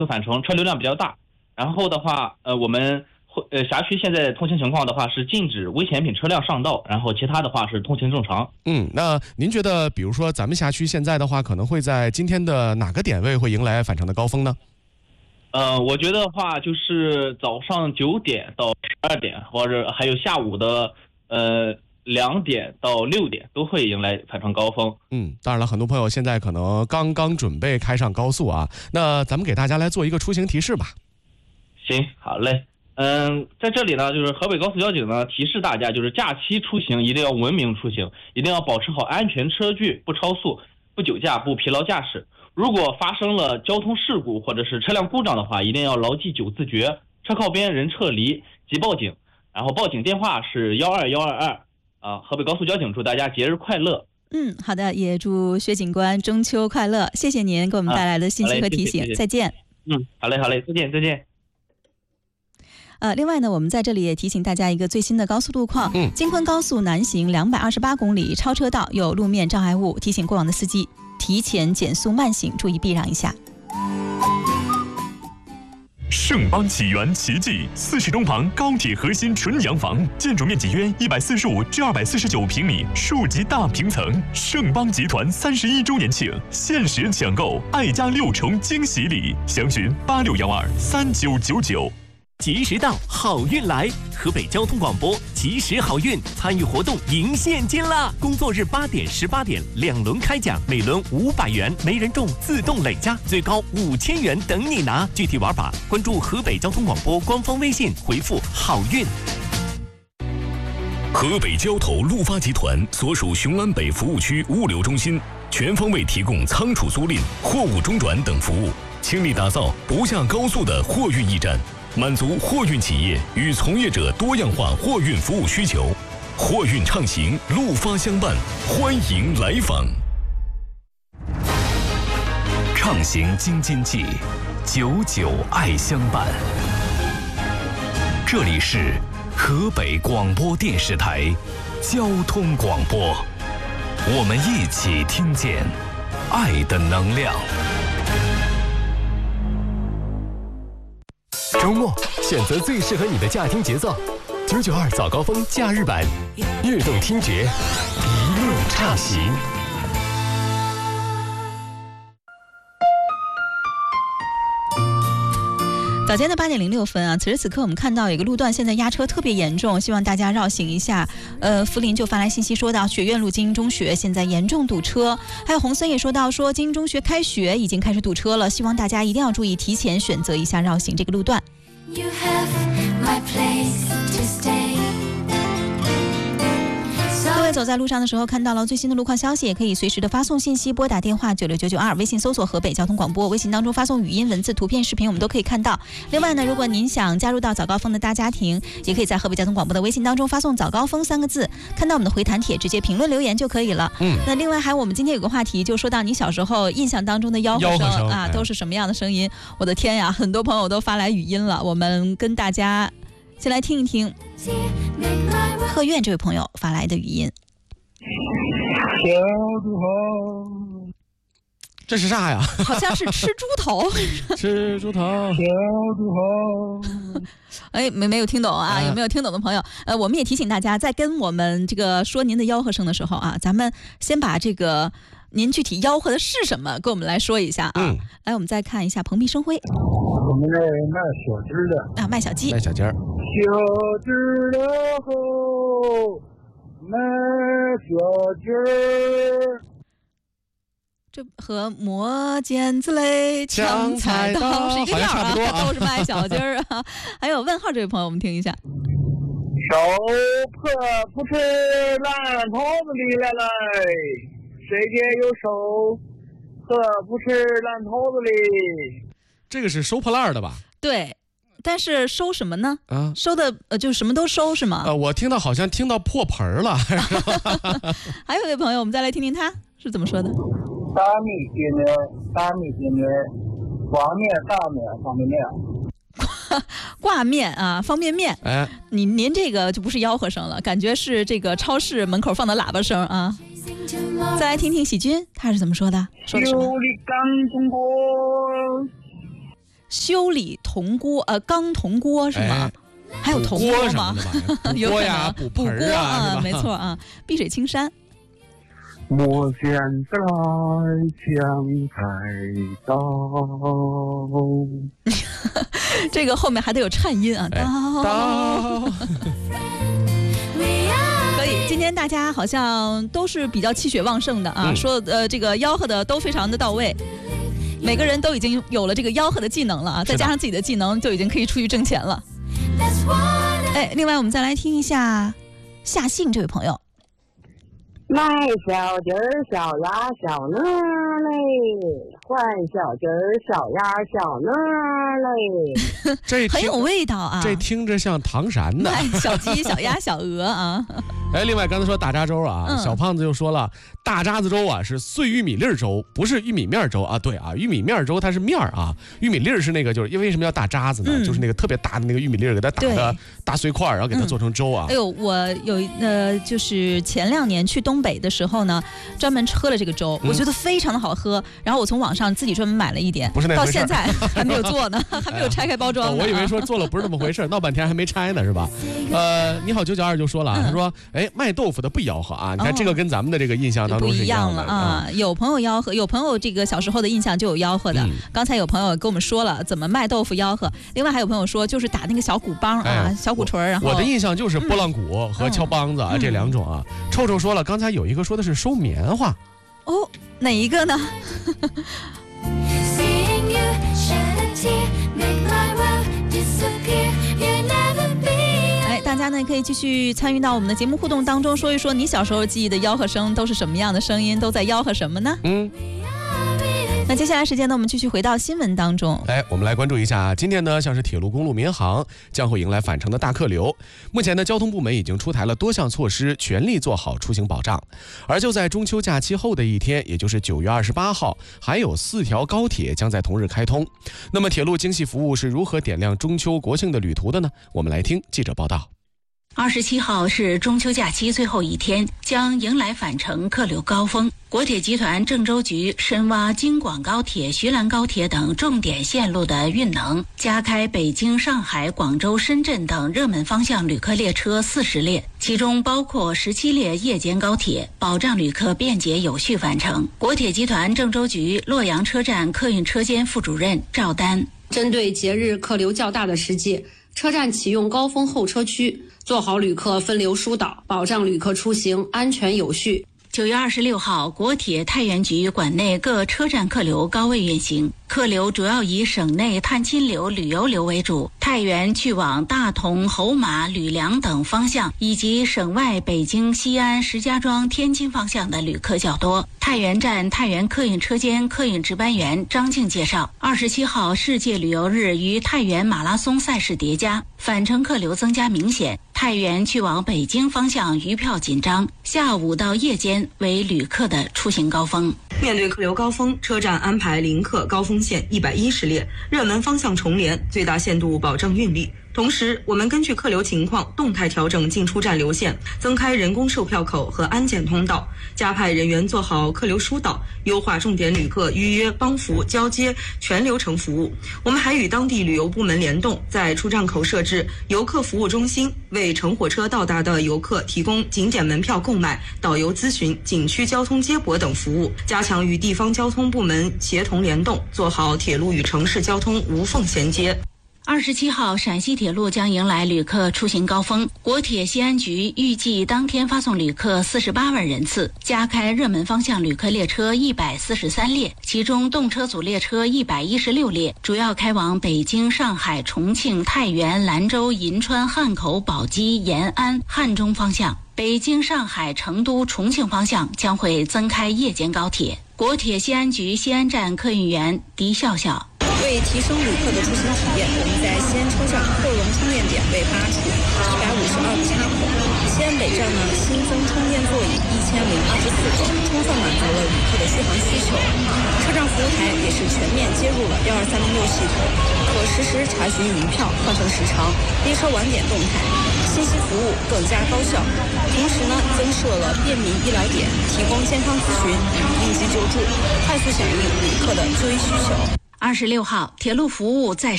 返程，车流量比较大。然后的话，我们辖区现在通行情况的话是禁止危险品车辆上道，然后其他的话是通行正常。 那您觉得，比如说咱们辖区现在的话，可能会在今天的哪个点位会迎来返程的高峰呢？ 我觉得话就是早上9点到12点，或者还有下午的2点到6点都会迎来返程高峰。 当然了，很多朋友现在可能刚刚准备开上高速啊，那咱们给大家来做一个出行提示吧。 行，好嘞。在这里呢，就是河北高速交警呢提示大家，就是假期出行一定要文明出行，一定要保持好安全车距，不超速、不酒驾、不疲劳驾驶。如果发生了交通事故或者是车辆故障的话，一定要牢记9字诀：车靠边，人撤离，即报警。然后报警电话是12122。河北高速交警祝大家节日快乐。 好的，也祝薛警官中秋快乐。谢谢您给我们带来的信息和提醒，再见。 好嘞，再见。 另外呢，我们在这里也提醒大家一个最新的高速路况。京昆高速南行228公里，超车道有路面障碍物，提醒过往的司机提前减速慢行，注意避让一下。 盛邦起源奇迹，40中旁高铁核心纯洋房，建筑面积约145至249平米，数级大平层。盛邦集团31周年庆，限时抢购爱家6重惊喜礼，详询86123999。 及时到，好运来！河北交通广播及时好运，参与活动赢现金啦！工作日8点、18点2轮开奖，每轮500元，没人中自动累加，最高5000元等你拿。具体玩法关注河北交通广播官方微信，回复好运。 河北交投陆发集团所属雄安北服务区物流中心，全方位提供仓储租赁、货物中转等服务，倾力打造不下高速的货运驿站，满足货运企业与从业者多样化货运服务需求。货运畅行，陆发相伴，欢迎来访。畅行京津冀，久久爱相伴。这里是河北广播电视台交通广播，我们一起听见爱的能量。 周末选择最适合你的驾听节奏，992早高峰假日版，悦动听觉，一路畅行。 早间的8点06分啊，此时此刻我们看到有一个路段现在压车特别严重，希望大家绕行一下。福林就发来信息说到，学院路精英中学现在严重堵车，还有洪森也说到说精英中学开学已经开始堵车了，希望大家一定要注意，提前选择一下绕行这个路段。You have my place to stay。各位走在路上的时候看到了最新的路况消息，也可以随时的发送信息，拨打电话96992，微信搜索河北交通广播，微信当中发送语音、文字、图片、视频，我们都可以看到。另外呢，如果您想加入到早高峰的大家庭，也可以在河北交通广播的微信当中发送早高峰3个字，看到我们的回弹帖，直接评论留言就可以了。那另外还有我们今天有个话题，就说到你小时候印象当中的吆喝声啊，都是什么样的声音？我的天呀，很多朋友都发来语音了，我们跟大家先来听一听贺苑这位朋友发来的语音。 小猪头， 这是啥呀？ 好像是吃猪头。 吃猪头， 小猪头。 哎，没有听懂啊？有没有听懂的朋友？我们也提醒大家，在跟我们这个说您的吆喝声的时候啊，咱们先把这个您具体吆喝的是什么，跟我们来说一下啊。来，我们再看一下蓬荜生辉。 我们这卖小鸡的啊，卖小鸡， 卖小鸡儿。 小鸡的后。卖小鸡儿， 这和磨剪子嘞、抢菜刀是一个调啊，都是卖小鸡儿啊。还有问号这位朋友，我们听一下。 手破不吃烂头子里来来，谁家有手破不吃烂头子里？ 这个是收破烂的吧？ 对。但是收什么呢？ 啊， 收的就什么都收是吗？ 我听到好像听到破盆了。 还有一位朋友，我们再来听听他是怎么说的。 大米筋面，大米筋面，挂面大面方便面。 挂面啊，方便面。 哎， 您这个就不是吆喝声了，感觉是这个超市门口放的喇叭声啊。再来听听喜君他是怎么说的？说的什么？ 修理铜锅，钢铜锅是吗？还有铜锅吗？ 补锅呀，补盆啊， 没错啊。碧水青山。 我现在想开刀。 这个后面还得有颤音啊，刀。可以，今天大家好像都是比较气血旺盛的啊，说这个吆喝的都非常的到位，每个人都已经有了这个吆喝的技能了啊，再加上自己的技能，就已经可以出去挣钱了。另外我们再来听一下夏信这位朋友。 卖小鸡儿小鸭小鹅嘞，换小鸡儿小鸭小鹅嘞， 这很有味道啊！ 这听着像唐山的。 卖小鸡小鸭小鹅啊！ 另外刚才说大渣粥啊，小胖子就说了，大渣子粥啊是碎玉米粒粥，不是玉米面粥啊。对啊，玉米面粥它是面啊，玉米粒是那个，就是因为为什么叫大渣子呢？就是那个特别大的那个玉米粒，给它打的大碎块，然后给它做成粥啊。 我有就是前2年去东北的时候呢，专门喝了这个粥，我觉得非常的好喝。然后我从网上自己专门买了一点， 不是那到现在还没有做呢，还没有拆开包装呢。 我以为说做了不是那么回事，闹半天还没拆呢，是吧？你好992就说了，他说卖豆腐的不吆喝啊，你看这个跟咱们的这个印象当中是一样的啊。有朋友吆喝，有朋友这个小时候的印象就有吆喝的。刚才有朋友跟我们说了怎么卖豆腐吆喝，另外还有朋友说就是打那个小鼓梆啊，小鼓槌。然后我的印象就是拨浪鼓和敲梆子啊，这2种啊。臭臭说了，刚才有一个说的是收棉花。 哪一个呢？大家呢可以继续参与到我们的节目互动当中，说一说你小时候记忆的吆喝声都是什么样的声音，都在吆喝什么呢？那接下来时间呢，我们继续回到新闻当中。 我们来关注一下，今天呢，像是铁路、公路、民航将会迎来返程的大客流。目前呢，交通部门已经出台了多项措施，全力做好出行保障。而就在中秋假期后的一天，也就是9月28号，还有4条高铁将在同日开通。那么，铁路精细服务是如何点亮中秋国庆的旅途的呢？我们来听记者报道。 27号是中秋假期最后一天，将迎来返程客流高峰。国铁集团郑州局深挖京广高铁、徐兰高铁等重点线路的运能，加开北京、上海、广州、深圳等热门方向旅客列车40列，其中包括17列夜间高铁，保障旅客便捷有序返程。国铁集团郑州局洛阳车站客运车间副主任赵丹， 针对节日客流较大的时节，车站启用高峰候车区，做好旅客分流疏导，保障旅客出行安全有序。 9月26号，国铁太原局管内各车站客流高位运行，客流主要以省内探亲流、旅游流为主，太原去往大同、侯马、吕梁等方向，以及省外北京、西安、石家庄、天津方向的旅客较多。太原站太原客运车间客运值班员张静介绍，27号世界旅游日与太原马拉松赛事叠加，返程客流增加明显。太原去往北京方向余票紧张，下午到夜间为旅客的出行高峰。 面对客流高峰，车站安排临客高峰线110列，热门方向重联，最大限度保证运力。同时，我们根据客流情况动态调整进出站流线，增开人工售票口和安检通道，加派人员做好客流疏导，优化重点旅客预约、帮扶、交接全流程服务。我们还与当地旅游部门联动，在出站口设置游客服务中心，为乘火车到达的游客提供景点门票购买、导游咨询、景区交通接驳等服务，加强与地方交通部门协同联动，做好铁路与城市交通无缝衔接。 27号，陕西铁路将迎来旅客出行高峰。国铁西安局预计当天发送旅客48万人次，加开热门方向旅客列车143列，其中动车组列车116列，主要开往北京、上海、重庆、太原、兰州、银川、汉口、宝鸡、延安、汉中方向。北京、上海、成都、重庆方向将会增开夜间高铁。国铁西安局西安站客运员狄笑笑。 为提升旅客的出行体验，我们在西安车站扩容充电点为8处，152个插口。西安北站呢新增充电座椅1024个，充分满足了旅客的续航需求。车站服务台也是全面接入了12306系统，可实时查询银票、换乘时长、列车晚点动态，信息服务更加高效。同时呢，增设了便民医疗点，提供健康咨询与应急救助，快速响应旅客的就医需求。 26号，铁路服务再